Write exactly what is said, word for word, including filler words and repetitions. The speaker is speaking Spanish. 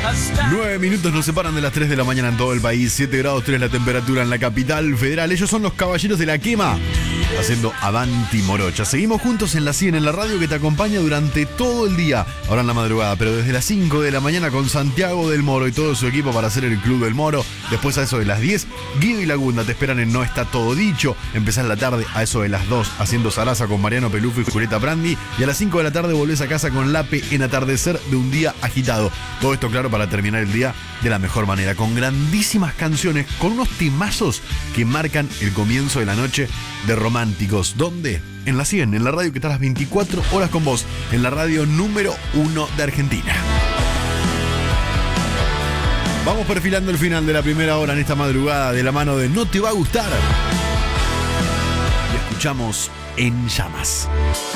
Nueve minutos nos separan de las tres de la mañana en todo el país. siete grados tres la temperatura en la capital federal. Ellos son los Caballeros de la Quema, haciendo Avanti Morocha. Seguimos juntos en la cien, en la radio que te acompaña durante todo el día. Ahora en la madrugada, pero desde las cinco de la mañana con Santiago del Moro y todo su equipo para hacer el Club del Moro. Después a eso de las diez, Guido y Lagunda te esperan en No Está Todo Dicho. Empezás la tarde a eso de las dos haciendo Sarasa con Mariano Pelufo y Julieta Brandi. Y a las cinco de la tarde volvés a casa con Lape en Atardecer de un día agitado. Todo esto, claro, para terminar el día de la mejor manera, con grandísimas canciones, con unos temazos que marcan el comienzo de la noche de Románticos. ¿Dónde? En la cien, en la radio que está a las veinticuatro horas con vos, en la radio número uno de Argentina. Vamos perfilando el final de la primera hora en esta madrugada de la mano de No Te Va a Gustar. Y escuchamos En Llamas.